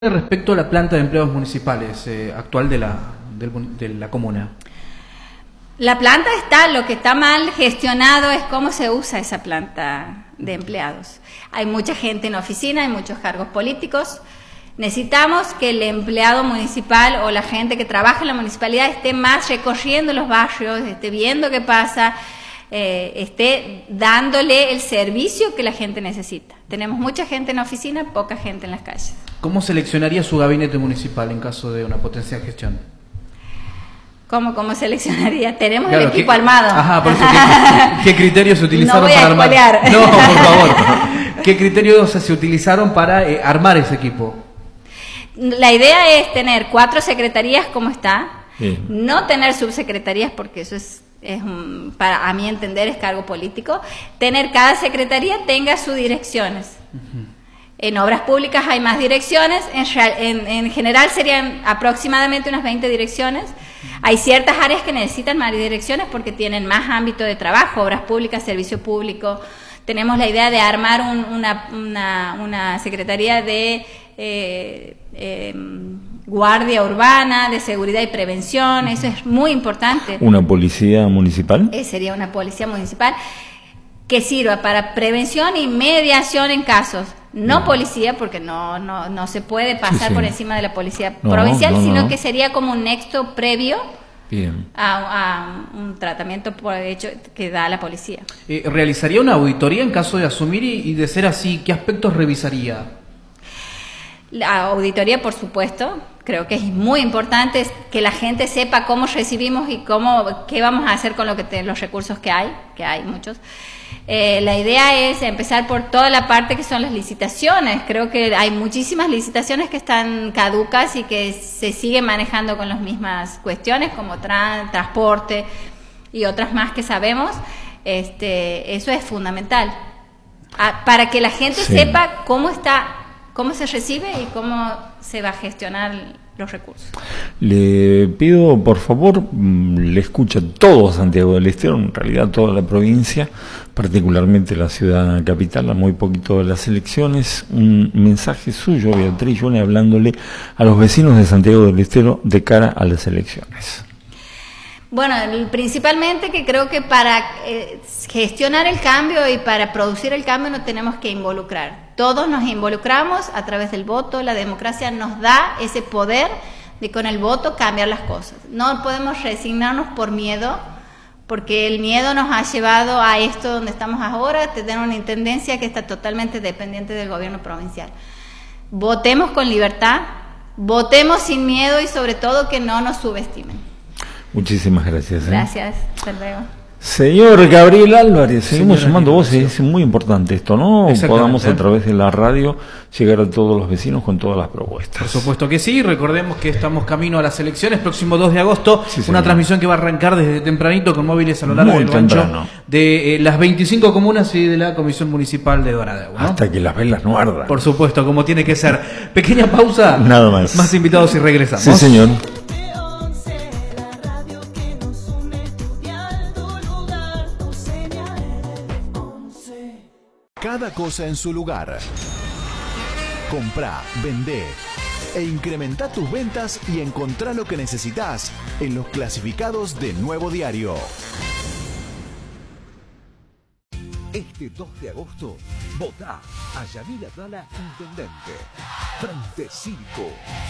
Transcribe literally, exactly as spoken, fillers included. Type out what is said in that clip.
Respecto a la planta de empleados municipales eh, actual de la, del, de la comuna. La planta está, lo que está mal gestionado es cómo se usa esa planta de empleados. Hay mucha gente en la oficina, hay muchos cargos políticos. Necesitamos que el empleado municipal o la gente que trabaja en la municipalidad esté más recorriendo los barrios, esté viendo qué pasa, eh, esté dándole el servicio que la gente necesita. Tenemos mucha gente en la oficina, poca gente en las calles. ¿Cómo seleccionaría su gabinete municipal en caso de una potencial gestión? ¿Cómo, cómo seleccionaría? Tenemos Claro, el equipo ¿qué, armado. Ajá, por eso, ¿qué, qué criterios se utilizaron no voy para a armar? espolear. No, por favor. ¿Qué criterios se utilizaron para eh, armar ese equipo? La idea es tener cuatro secretarías como está, Sí. no tener subsecretarías porque eso es, es un, para a mi entender es cargo político, tener cada secretaría tenga sus direcciones. Uh-huh. En obras públicas hay más direcciones, en, en, en general serían aproximadamente unas veinte direcciones. Hay ciertas áreas que necesitan más direcciones porque tienen más ámbito de trabajo, obras públicas, servicio público. Tenemos la idea de armar un, una, una, una secretaría de eh, eh, guardia urbana, de seguridad y prevención, eso es muy importante. ¿Una policía municipal? Eh, sería una policía municipal que sirva para prevención y mediación en casos. No policía, porque no no no se puede pasar sí, sí. por encima de la policía no, provincial, no, sino no. que sería como un nexo previo Bien. A, a un tratamiento por hecho que da la policía. Eh, ¿Realizaría una auditoría en caso de asumir y, y de ser así, qué aspectos revisaría? La auditoría, por supuesto, creo que es muy importante que la gente sepa cómo recibimos y cómo qué vamos a hacer con lo que te, los recursos que hay, que hay muchos. Eh, la idea es empezar por toda la parte que son las licitaciones. Creo que hay muchísimas licitaciones que están caducas y que se siguen manejando con las mismas cuestiones como tra- transporte y otras más que sabemos. Este, eso es fundamental a, para que la gente sí. sepa cómo está, cómo se recibe y cómo se va a gestionar los recursos. Le pido, por favor, le escucha todo Santiago del Estero, en realidad toda la provincia, particularmente la ciudad capital, a muy poquito de las elecciones, un mensaje suyo, Beatriz Yone, hablándole a los vecinos de Santiago del Estero de cara a las elecciones. Bueno, principalmente que creo que para eh, gestionar el cambio y para producir el cambio nos tenemos que involucrar. Todos nos involucramos a través del voto, la democracia nos da ese poder de con el voto cambiar las cosas. No podemos resignarnos por miedo, porque el miedo nos ha llevado a esto donde estamos ahora, tener una intendencia que está totalmente dependiente del gobierno provincial. Votemos con libertad, votemos sin miedo y sobre todo que no nos subestimen. Muchísimas gracias. ¿eh? Gracias, hasta luego. Señor Gabriel Álvarez, seguimos Señora sumando voces, es muy importante esto, ¿no? Podamos a través de la radio llegar a todos los vecinos con todas las propuestas. Por supuesto que sí, recordemos que estamos camino a las elecciones, próximo dos de agosto, sí, una transmisión que va a arrancar desde tempranito con móviles a lo largo del ancho de eh, las veinticinco comunas y de la Comisión Municipal de Doradeu, ¿no? Hasta que las velas no ardan. Por supuesto, como tiene que ser. Pequeña pausa. Nada más. Más invitados y regresamos. Sí, señor. Cada cosa en su lugar. Comprá, vendé e incrementa tus ventas y encontrá lo que necesitas en los clasificados de Nuevo Diario. Este dos de agosto, votá a Yamil Atala, intendente. Frente Cívico,